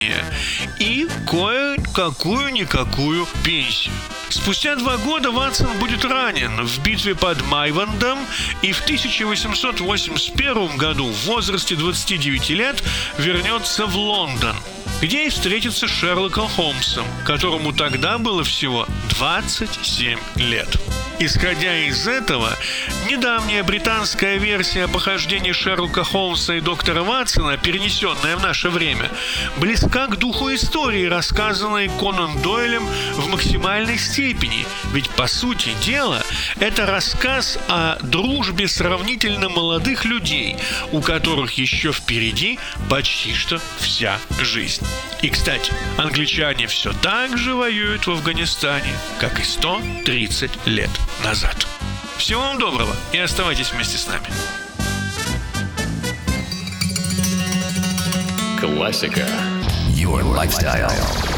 и кое-какую-никакую пенсию. Спустя 2 года Ватсон будет ранен в битве под Майвандом и в 1881 году в возрасте 29 лет вернется в Лондон, где и встретится с Шерлоком Холмсом, которому тогда было всего 27 лет. Исходя из этого, недавняя британская версия похождений Шерлока Холмса и доктора Ватсона, перенесенная в наше время, близка к духу истории, рассказанной Конан Дойлем в максимальной степени. Ведь, по сути дела, это рассказ о дружбе сравнительно молодых людей, у которых еще впереди почти что вся жизнь. И, кстати, англичане все так же воюют в Афганистане, как и 130 лет назад. Всего вам доброго и оставайтесь вместе с нами. Классика. Your lifestyle.